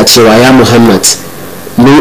cewa ya Muhammad mun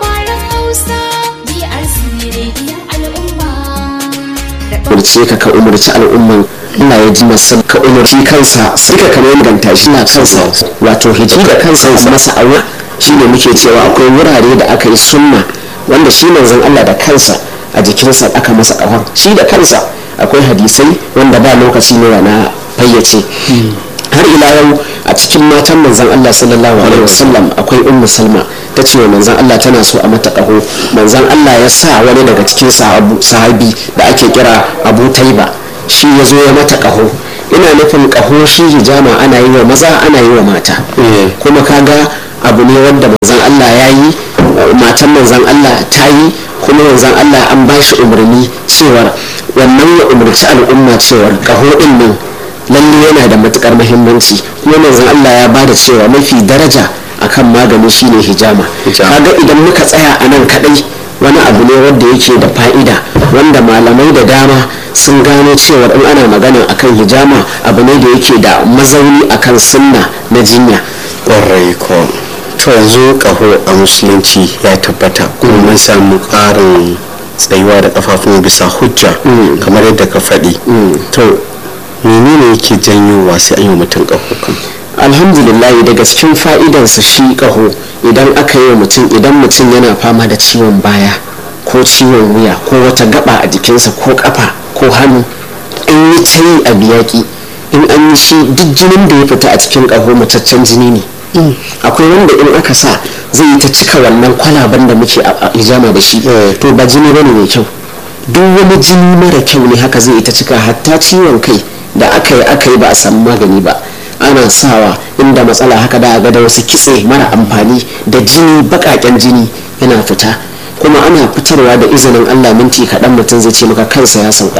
umarce ka umarci al'umman Allah ya ji masa ka umarci kansa suka kamar inganta shi na kansa wato hiji da kansa masa awa shine muke cewa akwai wurare da aka yi sunna wanda shi manzon Allah da kansa a jikinsa aka masa kafar shi da kansa akwai hadisai wanda ba lokaci ne na fayyace har ila yau a cikin matan manzon Allah sallallahu alaihi wasallam akwai ummu salma ta ce wa manzon Allah tana so a mata kaho manzon Allah ya sa wani daga cikin sahabi da ake kira Abu Taiba shi ya zo ya mata kaho ina nufin kaho shi hijama ana yi wa maza ana yi wa mata kuma kaga abu ne wanda manzon Allah ya yi matan manzon Allah ta yi kuma manzon Allah an ba shi umarni cewar wannan ya umarci al'umma cewar kaho din nan lalle yana da matukar muhimmanci kuma manzon Allah ya bada cewa mafi daraja akan magani shine hijama kaga idan muka tsaya a nan kadai wani abu ne wanda yake da fa'ida wanda malamai da dama sun gano cewa in ana magana akan hijama abu ne da yake da mazauni akan sunna na jinya. Ƙwarai ko to yanzu kaho a musulunci ya tabbata kuma mun samu ƙarin tsayuwa da kafafun bisa hujja kamar yadda ka faɗi to menene yake janyowa sai an yi mutum kaho kan? Alhamdulillah daga cikin fa'idansa shi kaho idan aka yi mutum idan mutum yana fama da ciwon baya ko ciwon wuya ko wata gaba a jikinsa ko kafa ko hannu in yi ta yi a biyaki in an yi shi duk jinin da ya fita a cikin kaho mataccen jini ne akwai wanda in aka sa zai yi ta cika wannan kwalaban da muke a hijama da shi to ba jini bane mai kyau duk wani jini mara kyau ne haka zai yi ta cika hatta ciwon kai da aka yi ba a samu magani ba ana sawa inda matsala haka da ga da wasu kitse mara amfani da jini bakaken jini yana fita kuma ana fitarwa da izinin Allah minti kaɗan mutum zai ce maka kansa ya sauka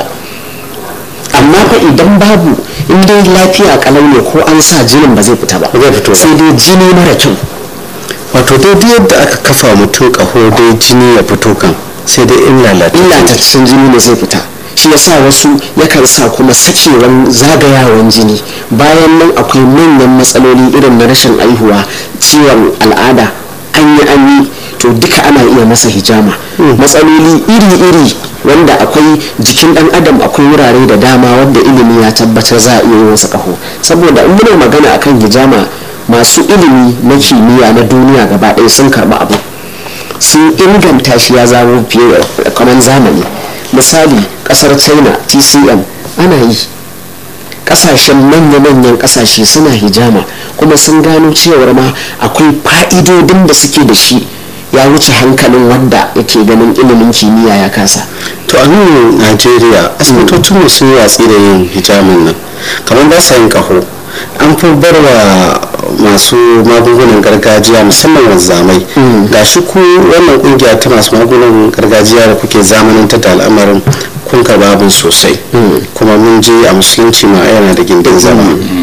amma fa idan babu in dai lafiya kalau ne ko an sa jinin ba zai fita ba sai dai jini mara kyau wato dai yadda aka kafa mutum kaho dai jini ya fito kan sai dai in lalataccen jini ne zai fita shi yasa wasu yakan sa kuma sakewan zagayawan jini bayan nan akwai manyan matsaloli irin na rashin aihuwa ciwon al'ada an yi to duka ana iya masa hijama matsaloli iri-iri wanda akwai jikin dan adam akwai wurare da dama wanda ilimi ya tabbatar za a iya yi masa kaho saboda in muna magana akan hijama masu ilimi na kimiyya na duniya gaba ɗaya sun karɓi abu sun inganta shi ya zama fiye da kwanan zamani misali kasar china tcm ana yi kasashen manya-manyan kasashe suna hijama kuma sun gano cewar ma akwai fa'idodin da suke da shi ya wuce hankalin wanda yake ganin ilimin kimiyya ya kasa. To a nan Najeriya asibitocin mu sun watsi da yin hijamin nan kamar ba sa yin kaho an fi barwa masu magungunan gargajiya musamman wanzamai ga shi ku wannan kungiya ta masu magungunan gargajiya da kuke zamanantar da al'amarin kun karba abin sosai kuma mun je a musulunci ma yana da gindin zama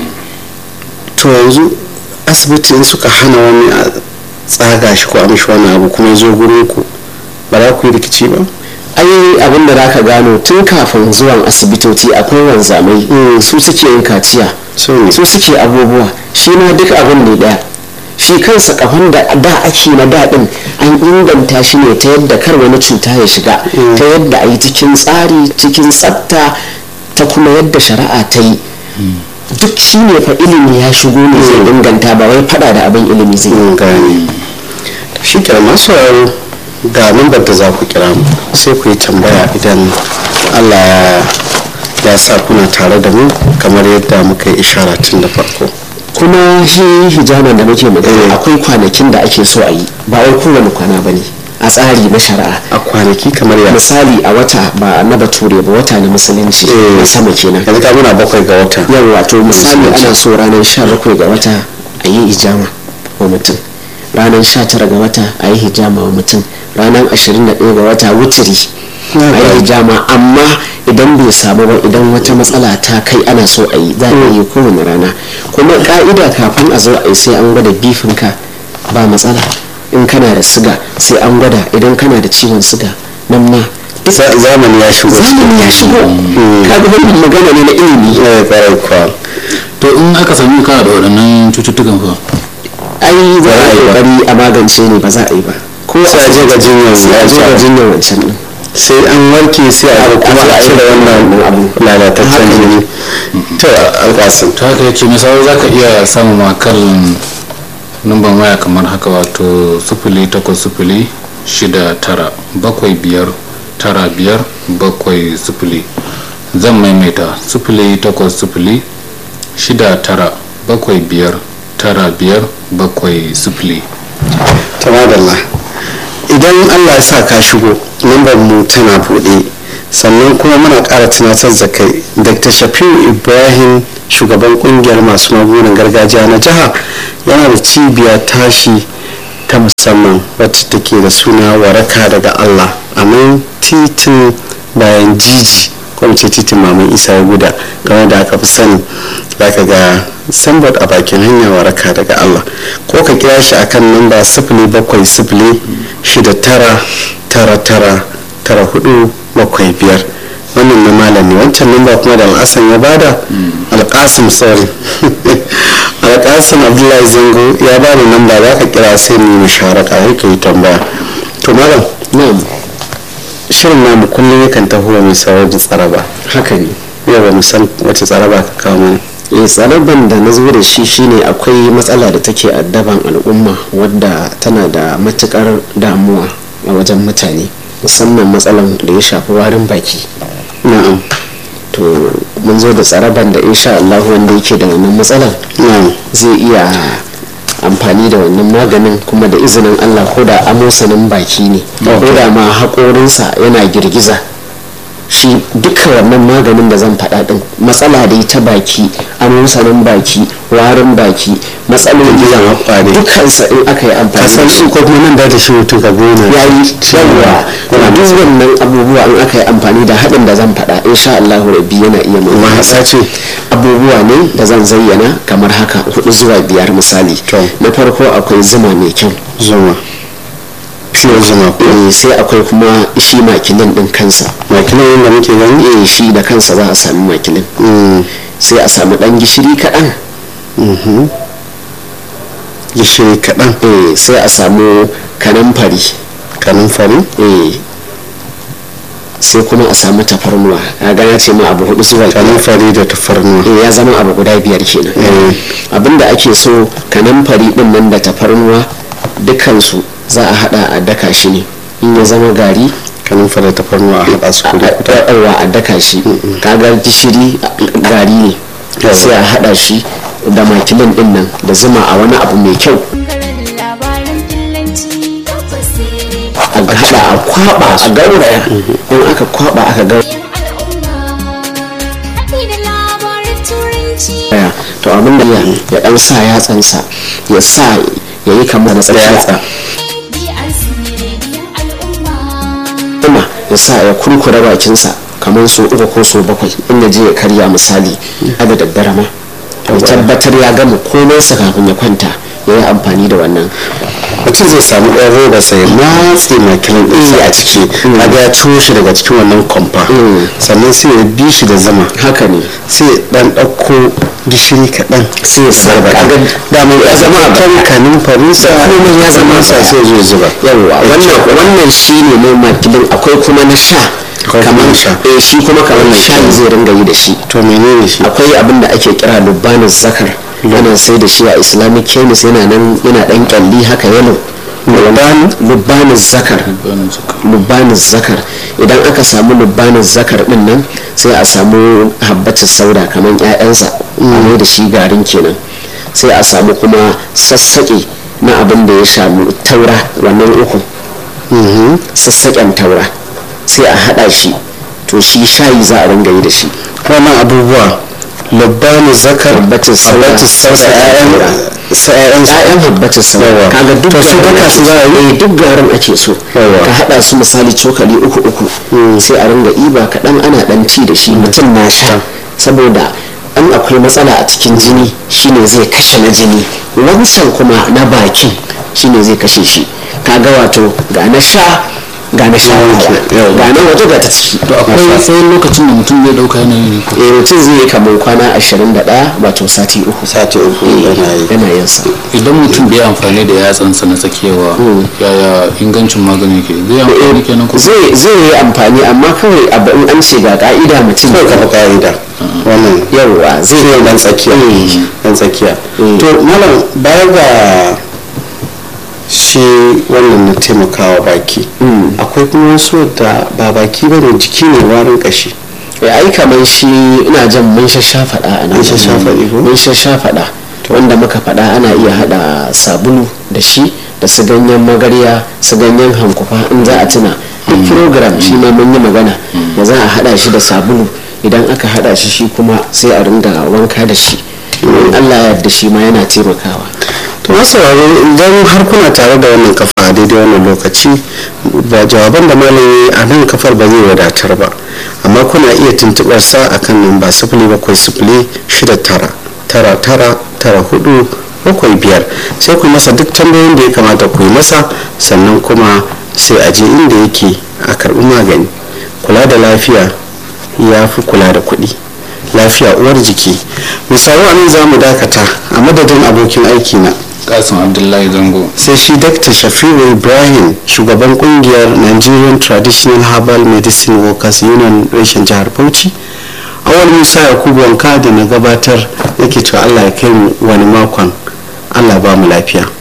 to yanzu asibiti in suka hana wani a tsaga shi ko a mishi wani abu kuma ya zo gurin ku ba za ku yi rikici ba? ai abin da za ka gano tun kafin zuwan asibitoci akwai wanzamai su suke yin kaciya su suke abubuwa shi ma duk abin ne daya shi kansa kafin da ake na daɗin an inganta shi ne ta yadda kar wani cuta ya shiga ta yadda a yi cikin tsari cikin tsafta ta kuma yadda shari'a ta yi duk shi ne fa ilimi ya shigo ne zai inganta ba wai fada da abin ilimi zai gane shi kira masu ga lambar da za ku kira mu sai ku yi tambaya idan Allah ya sa kuna tare da mu kamar yadda muka yi ishara tun da farko kuma shi hijaman da muke magana akwai kwanakin da ake so a yi ba wai kowane kwana bane a tsari na shari'a a kwanaki kamar ya misali a wata ba na bature ba wata na musulunci a sama kenan yanzu ka muna 7 ga wata yawa to misali ana so ranar 17 ga wata a yi hijama wa mutum ranar 19 ga wata a yi hijama wa mutum ranar 21 ga wata wutiri a yi hijama amma idan bai samu ba idan wata matsala ta kai ana so a yi za a yi kowane rana kuma ka'ida kafin a zo a yi sai an gwada bifinka ba matsala in kana da siga sai an gwada idan kana da ciwon siga nan ma zamani ya shigo kaga wannan magana ne na ilimi to in aka sami kana da waɗannan cututtukan fa ai za a yi kokari a magance ne ba za a yi ba ko sai a je ga jinyar wancan din sai an warke sai a zo kuma a cire wannan lalataccen jini to alƙasim ta haka yake misali za ka iya samun makar numban waya kamar haka wato 08069759570 zan maimaita 08069759570 tamadalla idan Allah ya sa ka shigo lambar mu tana buɗe sannan kuma muna ƙara tunatar da kai Dr. Shafi'u Ibrahim shugaban kungiyar masu magungunan gargajiya na jiha yana da cibiya tashi ta musamman wacce take da suna waraka daga Allah a nan titin bayan jiji ko ce titin maman isa ya guda game da aka fi sani za ka ga sambot a bakin hanya waraka daga Allah ko ka kira shi akan namba 0709999475 wannan na malami wancan namba kuma da al'asan ya bada alƙasim sorry alƙasim abdullahi zango ya bada namba za ka kira sai mu musharaka har ka yi tambaya to malam shirin namu kullum yakan taho mai saurar da tsaraba haka ne yau ba mu san wace tsaraba ka kawo mana tsaraban da na zo da shi shine akwai matsala da take addaban al'umma wadda tana da matukar damuwa a wajen mutane musamman matsalan da ya shafi warin baki na'am to mun zo da tsaraban da insha Allah wanda yake da wannan matsalan zai iya amfani da wannan maganin kuma da izinin Allah ko da amosanin baki ne ko da ma haƙorinsa yana girgiza shi duka wannan maganin da zan faɗa ɗin matsala da ta baki amosanin baki warin baki matsalolin gizan haƙware dukansa in aka yi amfani da shi ko kuma nan da shi mutum ka gona ya yi yawa kuma duk wannan abubuwa in aka yi amfani da haɗin da zan faɗa insha Allah rabbi yana iya ma ce abubuwa ne da zan zayyana kamar haka 4 zuwa 5 misali na farko akwai zuma mai kyau zuma sai akwai kuma shi makilin din kansa makilin wanda muke gani shi da kansa za a sami makilin sai a sami dan gishiri kaɗan gishiri kaɗan sai a samu kanamfari sai kuma a samu tafarnuwa ya gana ce ma abu 4 zuwa kanamfari da tafarnuwa ya zama abu guda 5 kenan abinda ake so kanamfari din nan da tafarnuwa dukansu za a hada a daka shi ne in ya zama gari kanamfari da tafarnuwa a hada su a daka shi kaga gishiri gari ne sai a hada shi da makilin din nan da zuma a wani abu mai kyau a hada a kwaba a gauraya in aka kwaba aka gauraya to abin da ya dan sa yatsansa ya sa ya yi kamar na yatsa kuma ya sa ya kurkura bakinsa kamar so 3 ko so 7 in ya je ya karya misali a da daddare ma ya tabbatar ya gama komai sa kafin ya kwanta ya yi amfani da wannan mutum zai samu ɗan roba sai matse makilin ɗaya a ciki kaga ya ciro shi daga cikin wannan kwamfa sannan sai ya bi shi da zama haka ne sai ɗan ɗauko gishiri kaɗan sai ya sarba kaga damar ya zama a kankanin farisa komai ya zama sa sai zo zuba yawa wannan shi ne mai makilin akwai kuma na sha kamar shi kuma kamar shayi zai ringa yi da shi to menene shi akwai abin da ake kira lubbanin zakar yana sai da shi a islamic chemist yana nan yana dan kyalli haka yalo lubbanin zakar idan aka samu lubbanin zakar din nan sai a samu habbatus sauda kamar ƴaƴansa a da shi garin kenan sai a samu kuma sassaƙe na abin da ya shamu taura wannan uku sassaƙen taura sai a hada shi to shi shayi za a ringa yi da shi wannan abubuwa lubbani zakar habbatus sauda ƴaƴan habbatus sauda kaga duk su daka su za a yi duk garin ake so ka hada su misali cokali 3 sai a ringa iba kaɗan ana ɗan ci da shi mutum na sha saboda an akwai matsala a cikin jini shine zai kashe na jini wancan kuma na bakin shine zai kashe shi kaga wato ga na sha ga na shafawa ga na waje ga ta ciki. to akwai tsayin lokacin da mutum zai dauka yanayi ne ko mutum zai yi kamar kwana 21 wato sati uku yana yin sa. idan mutum bai amfani da yatsansa na tsakiyawa yaya ingancin magani ke zai amfani kenan ko zai yi amfani amma kawai abu in an ce ga ka'ida mutum kawai kafa ka'ida wannan yawa zai yi dan tsakiya to malam baya ga shi wannan na taimakawa baki akwai kuma wasu da ba baki bane jiki ne warin kashi ai kamar shi ina jan mun shashafaɗa a nan mun shashafaɗa wanda muka faɗa ana iya haɗa sabulu da shi da su ganyen magarya su ganyen hankufa in za a tuna duk program shi ma mun yi magana da za a haɗa shi da sabulu idan aka haɗa shi kuma sai a ringa wanka da shi in Allah ya yarda shi ma yana taimakawa. to masu idan har kuna tare da wannan kafa a daidai wannan lokaci ba jawaban da malami a nan kafar ba zai wadatar ba amma kuna iya tuntuɓar sa akan namba 0709-99-94-75 sai ku masa duk tambayoyin da ya kamata ku yi masa sannan kuma sai a je inda yake a karɓi magani. kula da lafiya ya fi kula da kuɗi. lafiya uwar jiki. misali anan za mu dakata a madadin abokin aiki na kasim abdullahi zango sai shi dr shafiru ibrahim shugaban kungiyar nigerian traditional herbal medicine workers union reshen jihar bauchi. awal musa yakubu wanka da na gabatar yake cewa allah ya kai mu wani makon. allah ba mu lafiya.